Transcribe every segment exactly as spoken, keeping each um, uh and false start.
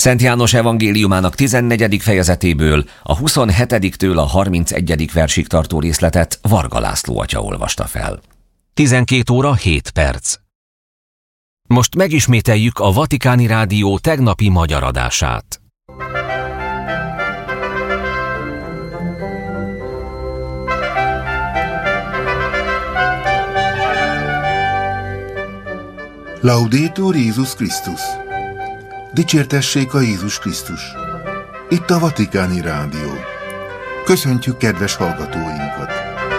Szent János evangéliumának tizennegyedik fejezetéből a huszonhetediktől a harmincegyedik versig tartó részletet Varga László atya olvasta fel. tizenkét óra hét perc. Most megismételjük a Vatikáni Rádió tegnapi magyar adását. Laudetur Jézus Krisztus! Dicsértessék a Jézus Krisztus! Itt a Vatikáni Rádió. Köszöntjük kedves hallgatóinkat!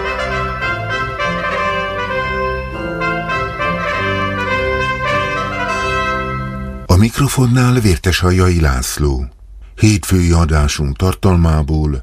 A mikrofonnál Vértesajai László. Hétfői adásunk tartalmából: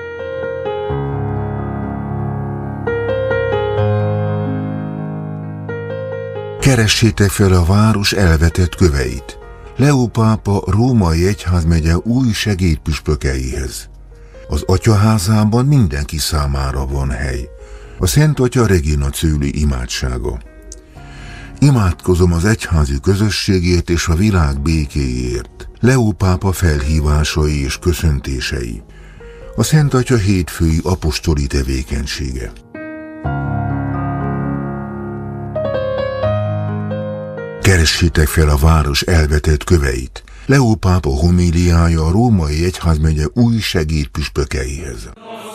keressétek fel a város elvetett köveit. Leó pápa római egyházmegye új segédpüspökeihez. Az atyaházában mindenki számára van hely. A Szent Atya Regina Coeli imádsága. Imádkozom az egyházi közösségért és a világ békéért. Leó pápa felhívásai és köszöntései. A Szent Atya hétfői apostoli tevékenysége. Keressétek fel a város elvetett köveit. Leó pápa homíliája a római egyházmegye új segédpüspökeihez.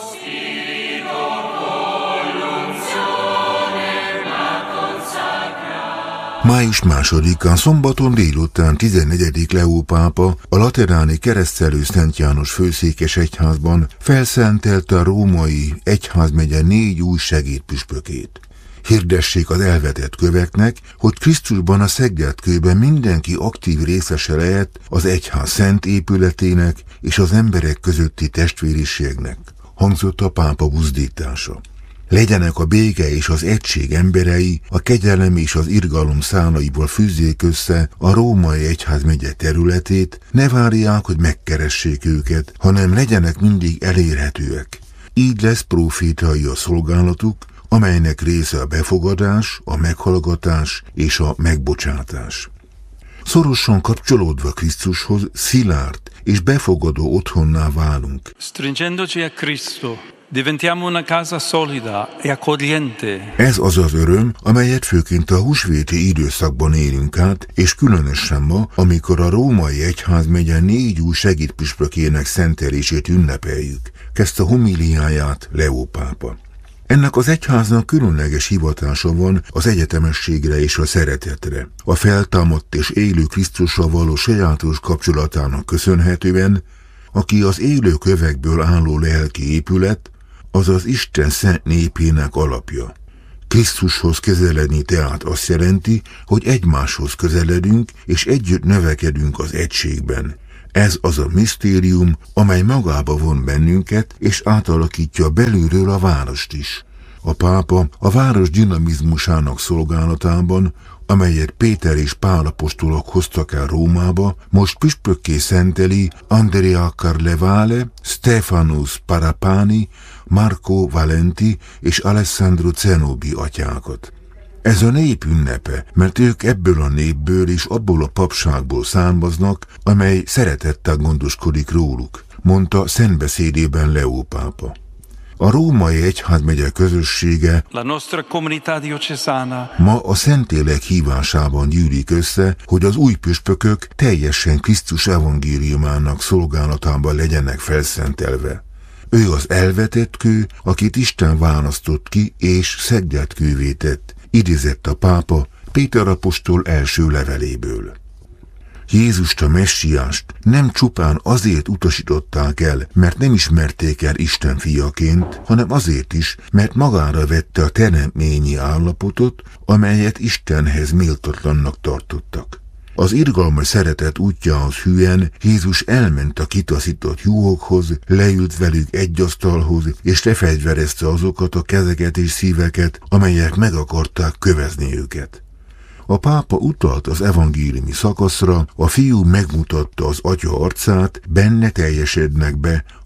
május másodikán szombaton délután tizennegyedik Leó pápa a lateráni Keresztelő Szent János főszékes egyházban felszentelte a római egyházmegye négy új segédpüspökét. Hirdessék az elvetett köveknek, hogy Krisztusban a szegdeltkőben mindenki aktív részese lehet az egyház szent épületének és az emberek közötti testvériségnek, hangzott a pápa buzdítása. Legyenek a béke és az egység emberei, a kegyelem és az irgalom szálaiból fűzzék össze a római egyházmegye területét, ne várják, hogy megkeressék őket, hanem legyenek mindig elérhetőek. Így lesz profétai a szolgálatuk, amelynek része a befogadás, a meghallgatás és a megbocsátás. Szorosan kapcsolódva Krisztushoz, szilárd és befogadó otthonná válunk. Stringendoci a Cristo, diventiamo una casa solida e accogliente. Ez az az öröm, amelyet főként a húsvéti időszakban élünk át, és különösen ma, amikor a római egyházmegye négy új segédpüspökének szentelését ünnepeljük, kezdte homíliáját Leó pápa. Ennek az egyháznak különleges hivatása van az egyetemességre és a szeretetre. A feltámadt és élő Krisztussal való sajátos kapcsolatának köszönhetően, aki az élő kövekből álló lelki épület, azaz Isten szent népének alapja. Krisztushoz közeledni tehát azt jelenti, hogy egymáshoz közeledünk és együtt növekedünk az egységben. Ez az a misztérium, amely magába von bennünket, és átalakítja belülről a várost is. A pápa a város dinamizmusának szolgálatában, amelyet Péter és Pál apostolok hoztak el Rómába, most püspökké szenteli Andrea Carlevale, Stefanus Parapani, Marco Valenti és Alessandro Zenobi atyákat. Ez a nép ünnepe, mert ők ebből a népből és abból a papságból származnak, amely szeretettel gondoskodik róluk, mondta szentbeszédében Leó pápa. A római egyházmegye közössége La nostra comunità diocesana ma a Szentlélek hívásában gyűlik össze, hogy az új püspökök teljesen Krisztus evangéliumának szolgálatában legyenek felszentelve. Ő az elvetett kő, akit Isten választott ki és szegdelt kővé tett, idézett a pápa Péter apostol első leveléből. Jézust, a messiást nem csupán azért utasították el, mert nem ismerték el Isten fiaként, hanem azért is, mert magára vette a teremtményi állapotot, amelyet Istenhez méltatlannak tartottak. Az irgalmas szeretet útjához hűen Jézus elment a kitaszított juhokhoz, leült velük egy asztalhoz, és lefegyverezte azokat a kezeket és szíveket, amelyek meg akarták kövezni őket. A pápa utalt az evangéliumi szakaszra, a fiú megmutatta az atya arcát, benne teljesednek be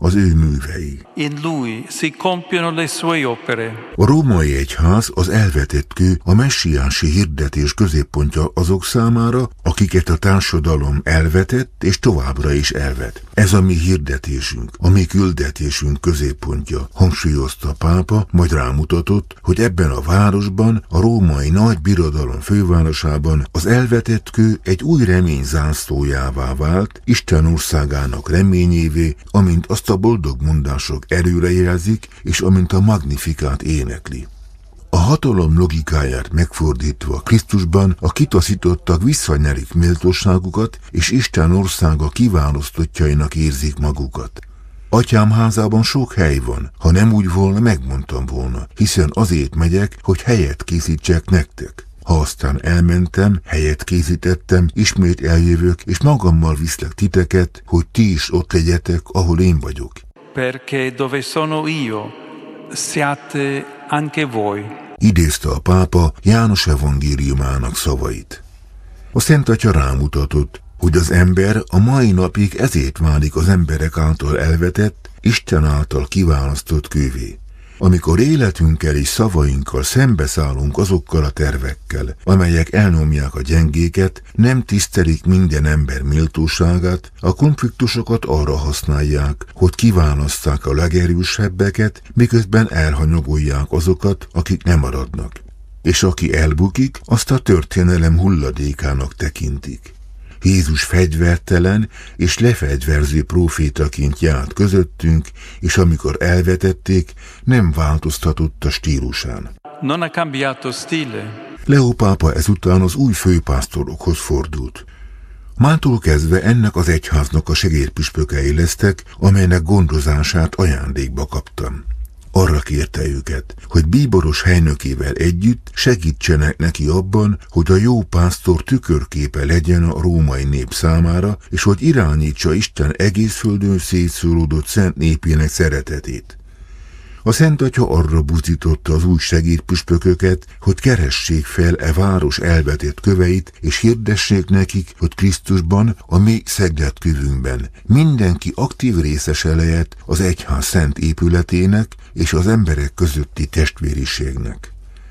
az ő művei. In lui si compiono le sue opere. A római egyház az elvetett kő, a messiási hirdetés középpontja azok számára, akiket a társadalom elvetett és továbbra is elvet. Ez a mi hirdetésünk, a mi küldetésünk középpontja, hangsúlyozta a pápa, majd rámutatott, hogy ebben a városban, a római nagy birodalom fővárosában az elvetett kő egy új remény zászlójává vált, Isten országának reményévé, amint azt a boldog mondások erőrejelzik, és amint a Magnifikát énekli. A hatalom logikáját megfordítva Krisztusban a kitaszítottak visszanyerik méltóságukat, és Isten országa kiválasztottjainak érzik magukat. Atyám házában sok hely van, ha nem úgy volna, megmondtam volna, hiszen azért megyek, hogy helyet készítsek nektek. Ha aztán elmentem, helyet készítettem, ismét eljövök, és magammal viszlek titeket, hogy ti is ott legyetek, ahol én vagyok. Perché dove sono io, siate anche voi. Idézte a pápa János evangéliumának szavait. A Szent Atya rámutatott, hogy az ember a mai napig ezért válik az emberek által elvetett, Isten által kiválasztott kővé. Amikor életünkkel és szavainkkal szembeszállunk azokkal a tervekkel, amelyek elnyomják a gyengéket, nem tisztelik minden ember méltóságát, a konfliktusokat arra használják, hogy kiválasszák a legerősebbeket, miközben elhanyagolják azokat, akik nem maradnak. És aki elbukik, azt a történelem hulladékának tekintik. Jézus fegyvertelen és lefegyverző prófétaként járt közöttünk, és amikor elvetették, nem változtatott a stílusán. Non ha cambiato stile. Leó pápa ezután az új főpásztorokhoz fordult. Mától kezdve ennek az egyháznak a segédpüspökei lesztek, amelynek gondozását ajándékba kaptam. Arra kérte őket, hogy bíboros helynökével együtt segítsenek neki abban, hogy a jó pásztor tükörképe legyen a római nép számára, és hogy irányítsa Isten egész földön szétszóródott szent népének szeretetét. A Szent Atya arra buzdította az új segédpüspököket, hogy keressék fel e város elvetett köveit, és hirdessék nekik, hogy Krisztusban, a mi szegletkövünkben mindenki aktív részese lehet az egyház szent épületének és az emberek közötti testvériségnek.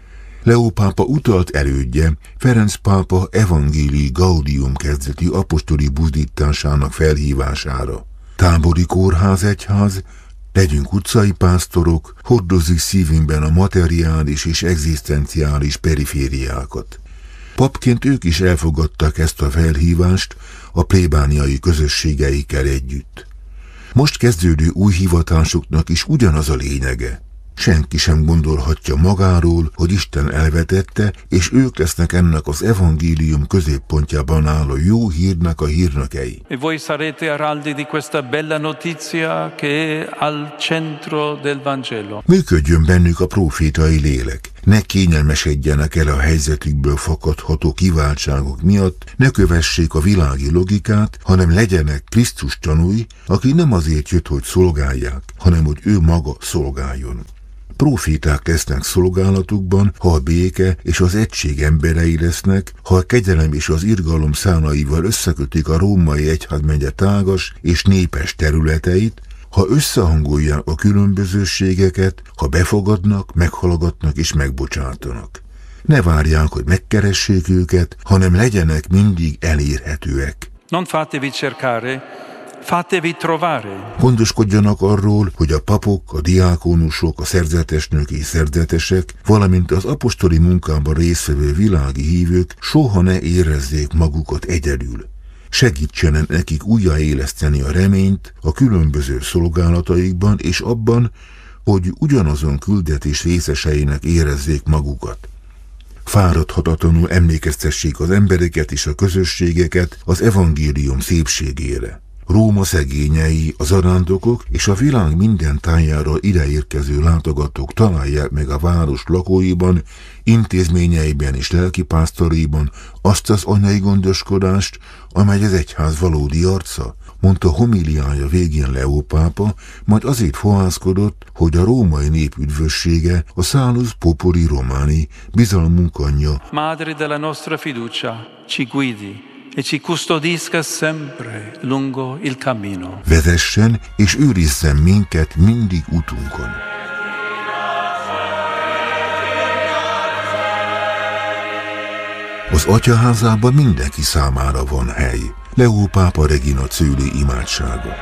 Leó pápa utalt elődje, Ferenc pápa Evangelii Gaudium kezdeti apostoli buzdításának felhívására. Tábori kórház egyház, legyünk utcai pásztorok, hordozzuk szívünkben a materiális és egzisztenciális perifériákat. Papként ők is elfogadták ezt a felhívást a plébániai közösségeikkel együtt. Most kezdődő új hivatásuknak is ugyanaz a lényege. Senki sem gondolhatja magáról, hogy Isten elvetette, és ők lesznek ennek az evangélium középpontjában álló jó hírnek a hírnökei. E voi sarete araldi di questa bella notizia che è al centro del Vangelo. Működjön bennük a prófétai lélek. Ne kényelmesedjenek el a helyzetükből fakadható kiváltságok miatt, ne kövessék a világi logikát, hanem legyenek Krisztus tanúi, aki nem azért jött, hogy szolgálják, hanem hogy ő maga szolgáljon. Próféták lesznek szolgálatukban, ha a béke és az egység emberei lesznek, ha a kegyelem és az irgalom szálaival összekötik a római egyházmegye tágas és népes területeit, ha összehangolják a különbözőségeket, ha befogadnak, meghallgatnak és megbocsátanak. Ne várják, hogy megkeressék őket, hanem legyenek mindig elérhetőek. Non fatevi cercare, fatevi trovare. Gondoskodjanak arról, hogy a papok, a diákónusok, a szerzetesnők és szerzetesek, valamint az apostoli munkában résztvevő világi hívők soha ne érezzék magukat egyedül. Segítsenek nekik újjáéleszteni a reményt a különböző szolgálataikban és abban, hogy ugyanazon küldetés részeseinek érezzék magukat. Fáradhatatlanul emlékeztessék az embereket és a közösségeket az evangélium szépségére. Róma szegényei, az arándokok és a világ minden tájára ideérkező látogatók találják meg a város lakóiban, intézményeiben és lelkipásztoriban azt az anyai gondoskodást, amely az egyház valódi arca, mondta homiliája végén Leó pápa, majd azért fohászkodott, hogy a római nép üdvössége, a Salus Populi Romani, bizalmunk anyja, Madre della nostra fiducia, ci guidi e ci custodisca sempre lungo il cammino. Vezessen és őrizzen minket mindig utunkon. Az atyaházában mindenki számára van hely. Leó pápa Regina Coeli imádsága.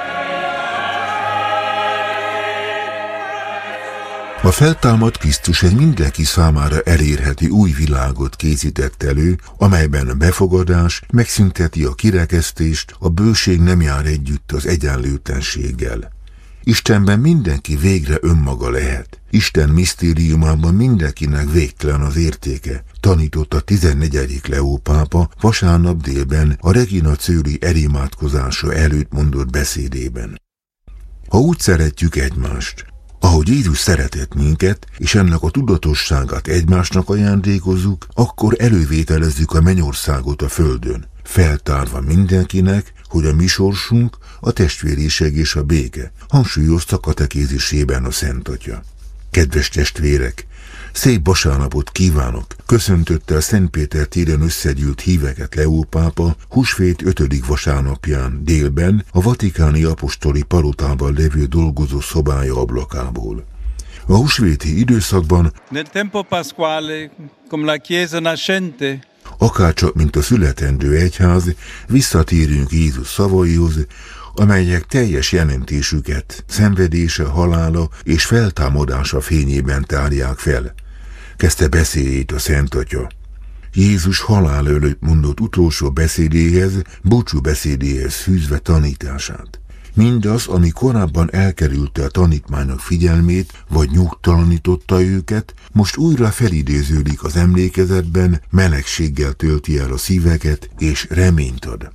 A feltámadt Krisztus egy mindenki számára elérhető új világot készített elő, amelyben a befogadás megszünteti a kirekesztést, a bőség nem jár együtt az egyenlőtlenséggel. Istenben mindenki végre önmaga lehet. Isten misztériumában mindenkinek végtelen az értéke, tanította tizennegyedik Leó pápa vasárnap délben a Regina Coeli elimádkozása előtt mondott beszédében. Ha úgy szeretjük egymást, ahogy Jézus szeretett minket, és ennek a tudatosságát egymásnak ajándékozzuk, akkor elővételezzük a mennyországot a földön, feltárva mindenkinek, hogy a mi sorsunk a testvériség és a béke, hangsúlyozta katekézisében a Szent Atya. Kedves testvérek, szép vasárnapot kívánok! Köszöntötte a Szent Péter téren összegyűlt híveket Leó pápa húsvét ötödik vasárnapján délben a vatikáni apostoli palotában levő dolgozó szobája ablakából. A húsvéti időszakban, Nel tempo pasquale, come la Chiesa nascente, akárcsak mint a születendő egyház, visszatérünk Jézus szavaihoz, amelyek teljes jelentésüket szenvedése, halála és feltámadása fényében tárják fel. Kezdte beszédét a Szent Atya. Jézus halál előtt mondott utolsó beszédéhez, búcsú beszédéhez fűzve tanítását. Mindaz, ami korábban elkerülte a tanítmányok figyelmét, vagy nyugtalanította őket, most újra felidéződik az emlékezetben, melegséggel tölti el a szíveket, és reményt ad.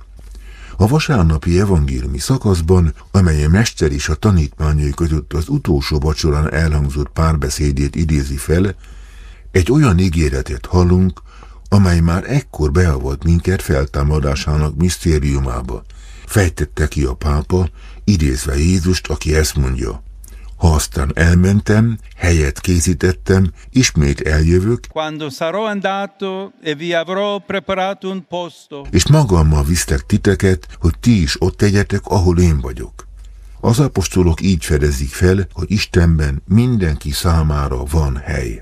A vasárnapi evangéliumi szakaszban, amely a mester és a tanítmányai között az utolsó vacsorán elhangzott párbeszédét idézi fel, egy olyan ígéretet hallunk, amely már ekkor beavat minket feltámadásának misztériumába. Fejtette ki a pápa, idézve Jézust, aki ezt mondja: ha aztán elmentem, helyet készítettem, ismét eljövök, quando sarò andato e vi avrò preparato un posto, és magammal visztek titeket, hogy ti is ott tegyetek, ahol én vagyok. Az apostolok így fedezik fel, hogy Istenben mindenki számára van hely.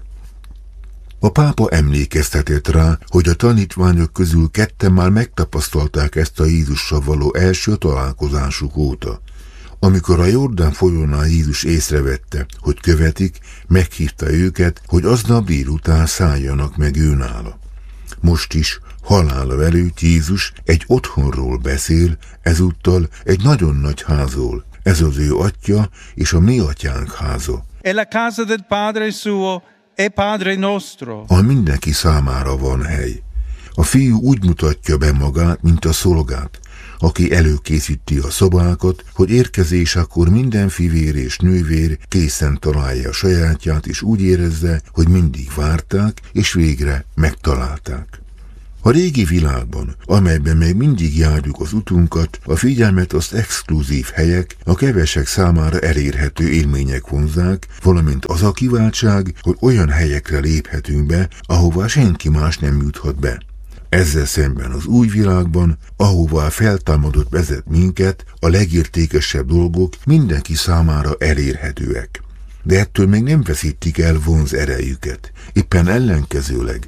A pápa emlékeztetett rá, hogy a tanítványok közül ketten már megtapasztalták ezt a Jézussal való első találkozásuk óta. Amikor a Jordán folyónál Jézus észrevette, hogy követik, meghívta őket, hogy aznap délután szálljanak meg őnála. Most is, halála előtt Jézus egy otthonról beszél, ezúttal egy nagyon nagy házról. Ez az ő atya és a mi atyánk háza. e la casa del Padre suo e Padre nostro. A mindenki számára van hely. A fiú úgy mutatja be magát, mint a szolgát, aki előkészíti a szobákat, hogy érkezésekor minden fivér és nővér készen találja a sajátját, és úgy érezze, hogy mindig várták, és végre megtalálták. A régi világban, amelyben még mindig járjuk az utunkat, a figyelmet az exkluzív helyek, a kevesek számára elérhető élmények vonzák, valamint az a kiváltság, hogy olyan helyekre léphetünk be, ahová senki más nem juthat be. Ezzel szemben az új világban, ahová feltámadott vezet minket, a legértékesebb dolgok mindenki számára elérhetőek. De ettől még nem veszítik el vonz erejüket, éppen ellenkezőleg.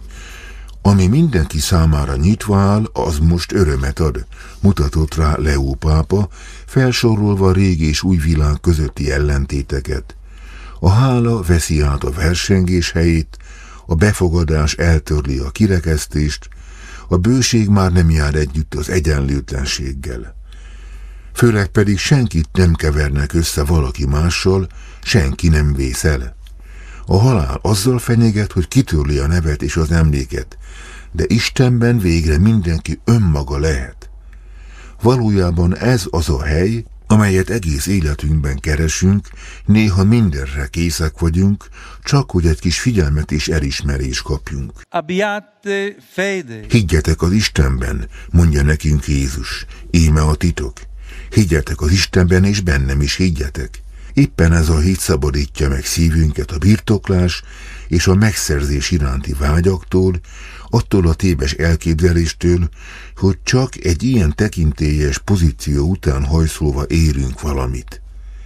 Ami mindenki számára nyitva áll, az most örömet ad, mutatott rá Leó pápa, felsorolva a régi és új világ közötti ellentéteket. A hála veszi át a versengés helyét, a befogadás eltörli a kirekesztést, a bőség már nem jár együtt az egyenlőtlenséggel. Főleg pedig senkit nem kevernek össze valaki mással, senki nem vész el. A halál azzal fenyeget, hogy kitörli a nevet és az emléket, de Istenben végre mindenki önmaga lehet. Valójában ez az a hely, amelyet egész életünkben keresünk, néha mindenre készek vagyunk, csak hogy egy kis figyelmet és elismerést kapjunk. Abbiate fede. Higgyetek az Istenben, mondja nekünk Jézus, íme a titok. Higgyetek az Istenben, és bennem is higgyetek. Éppen ez a hit szabadítja meg szívünket a birtoklás és a megszerzés iránti vágyaktól, attól a téves elképzeléstől, hogy csak egy ilyen tekintélyes pozíció után hajszolva érünk valamit.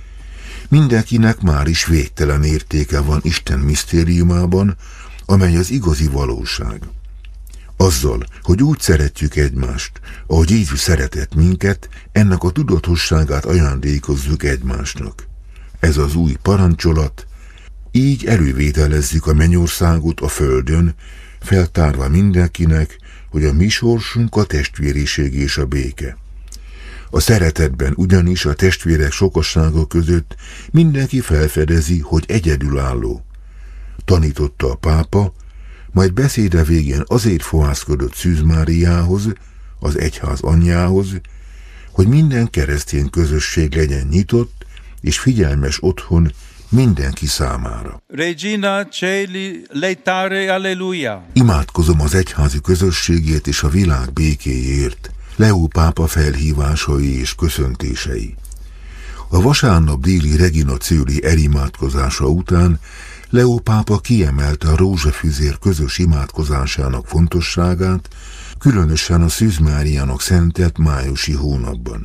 Mindenkinek már is végtelen értéke van Isten misztériumában, amely az igazi valóság. Azzal, hogy úgy szeretjük egymást, ahogy Jézus szeretett minket, ennek a tudatosságát ajándékozzuk egymásnak. Ez az új parancsolat, így elővételezzük a mennyországot a földön, feltárva mindenkinek, hogy a mi sorsunk a testvériség és a béke. A szeretetben ugyanis a testvérek sokassága között mindenki felfedezi, hogy egyedülálló. Tanította a pápa, majd beszéde végén azért fohászkodott Szűz Máriához, az egyház anyjához, hogy minden keresztény közösség legyen nyitott és figyelmes otthon mindenki számára. Regina Celi leitare alleluia. Imádkozom az egyházi közösségért és a világ békéjért, Leó pápa felhívásai és köszöntései. A vasárnap déli Regina Coeli elimádkozása után Leó pápa kiemelte a rózsafüzér közös imádkozásának fontosságát, különösen a Szűz Máriának szentelt májusi hónapban.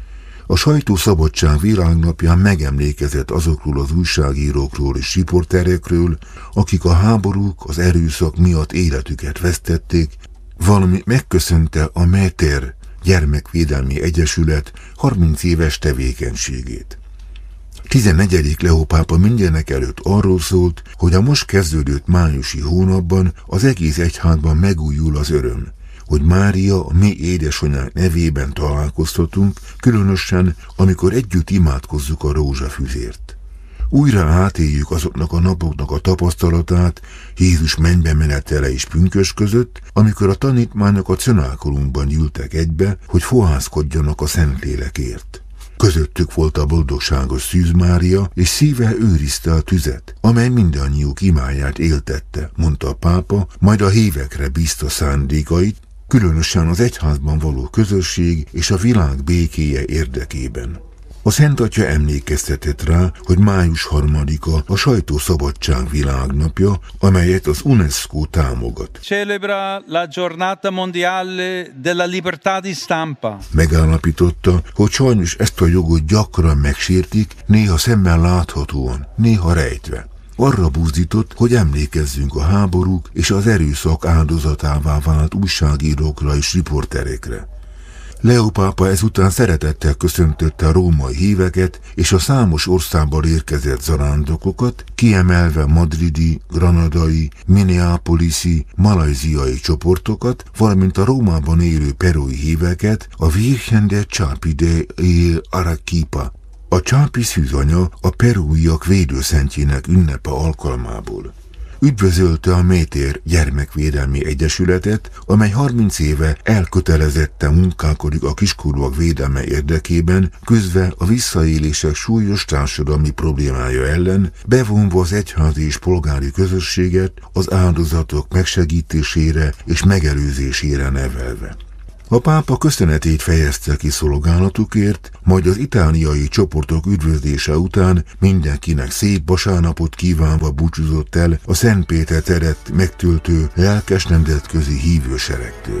A sajtószabadság világnapján megemlékezett azokról az újságírókról és riporterekről, akik a háborúk, az erőszak miatt életüket vesztették, valamint megköszönte a Méter Gyermekvédelmi Egyesület harminc éves tevékenységét. tizennegyedik Leó pápa mindenek előtt arról szólt, hogy a most kezdődött májusi hónapban az egész egyházban megújul az öröm, hogy Mária, a mi édesanyánk nevében találkoztatunk, különösen, amikor együtt imádkozzuk a rózsafüzért. Újra átéljük azoknak a napoknak a tapasztalatát Jézus mennybe menetele és pünkösd között, amikor a tanítványok a Cönákolumban gyűltek egybe, hogy fohászkodjanak a Szentlélekért. Közöttük volt a boldogságos Szűz Mária, és szíve őrizte a tüzet, amely mindannyiuk imáját éltette, mondta a pápa, majd a hívekre bízta szándékait, különösen az egyházban való közösség és a világ békéje érdekében. A Szent Atya emlékeztetett rá, hogy május harmadika a sajtószabadság világnapja, amelyet az UNESCO támogat. Celebra la giornata mondiale della libertà di stampa. Megállapította, hogy sajnos ezt a jogot gyakran megsértik, néha szemmel láthatóan, néha rejtve. Arra buzdított, hogy emlékezzünk a háborúk és az erőszak áldozatává vált újságírókra és riporterekre. Leó pápa ezután szeretettel köszöntötte a római híveket és a számos országból érkezett zarándokokat, kiemelve madridi, granadai, minneapolisi, malajziai csoportokat, valamint a Rómában élő perui híveket, a Virgen de Chapi de Arequipa, a Csápi szűzanya a perúiak védőszentjének ünnepe alkalmából. Üdvözölte a Méter Gyermekvédelmi Egyesületet, amely harminc éve elkötelezetten munkálkodik a kiskorúak védelme érdekében, közve a visszaélések súlyos társadalmi problémája ellen, bevonva az egyházi és polgári közösséget az áldozatok megsegítésére és megelőzésére nevelve. A pápa köszönetét fejezte ki szolgálatukért, majd az itáliai csoportok üdvözlése után mindenkinek szép vasárnapot kívánva búcsúzott el a Szent Péter teret megtöltő lelkes nemzetközi hívőseregtől.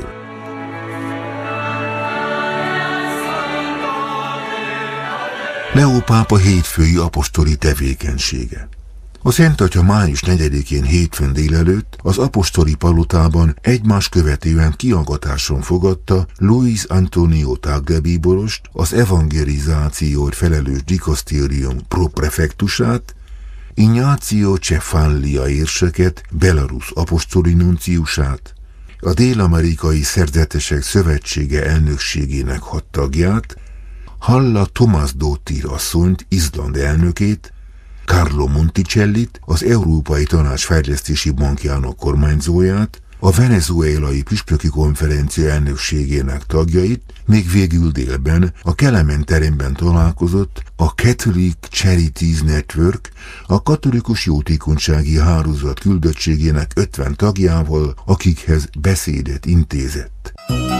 Leó pápa hétfői apostoli tevékenysége. A Szent Atya május negyedikén hétfőn délelőtt az apostoli palotában egymás követően kiallgatáson fogadta Luis Antonio Tagle bíborost, az evangelizációt felelős dikasztérium proprefektusát, Ignácio Cefallia érseket, Belarus apostoli nunciusát, a Dél-Amerikai Szerzetesek Szövetsége elnökségének hat tagját, Halla Tomasdóttir asszonyt, Izland elnökét, Carlo Monticellit, az Európai Tanács Fejlesztési Bankjának kormányzóját, a venezuelai püspöki konferencia elnökségének tagjait, még végül délben a Kelemen teremben találkozott a Catholic Charities Network, a katolikus jótékonysági hálózat küldöttségének ötven tagjával, akikhez beszédet intézett.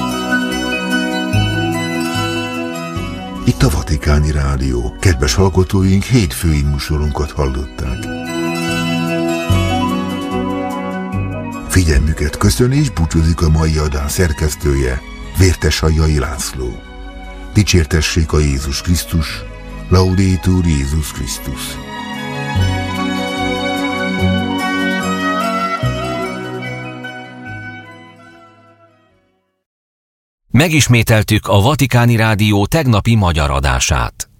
Itt a Vatikáni Rádió. Kedves hallgatóink, hétfői műsorunkat hallották. Figyelmüket köszöni és búcsúzik a mai adás szerkesztője, Vértesajjai László. Dicsértessék a Jézus Krisztus, Laudetur Jézus Krisztus. Megismételtük a Vatikáni Rádió tegnapi magyar adását.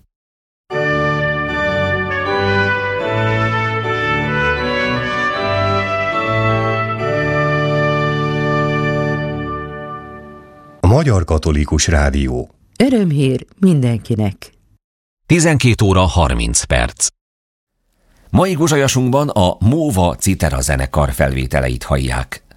A Magyar Katolikus Rádió. Örömhír mindenkinek. tizenkét óra harminc perc. Mai guzsajasunkban a Móva Citera zenekar felvételeit hallják.